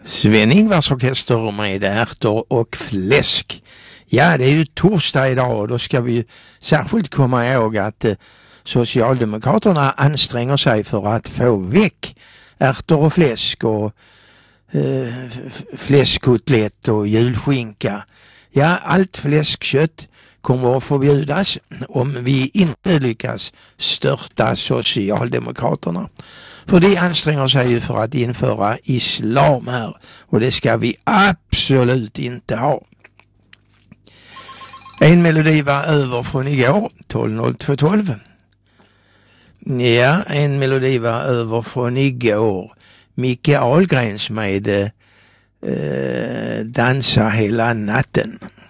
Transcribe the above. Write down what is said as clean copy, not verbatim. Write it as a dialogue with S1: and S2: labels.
S1: Sven-Ingvars orkester med ärtor och fläsk. Ja, det är ju torsdag idag och då ska vi särskilt komma ihåg att Socialdemokraterna anstränger sig för att få väck ärtor och fläsk och fläskkotlett och julskinka. Ja, allt fläskkött kommer att förbjudas om vi inte lyckas störta Socialdemokraterna. För de anstränger sig ju för att införa islam här och det ska vi absolut inte ha. En melodi var över från igår, 12.02.12. Ja, en melodi var över från igår. Micke Ahlgrens med Dansa hela natten.